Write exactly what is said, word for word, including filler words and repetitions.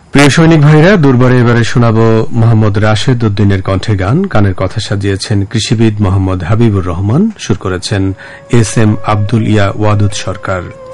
প্রিয় সৈনিক ভাইরা, দুর্বারে এবারে শোনাব মোহাম্মদ রাশেদ উদ্দিনের কণ্ঠে গান। গানের কথা সাজিয়েছেন কৃষিবিদ মোহাম্মদ হাবিবুর রহমান, সুর করেছেন এস এম আব্দুল ইয়া ওয়াদুদ সরকার।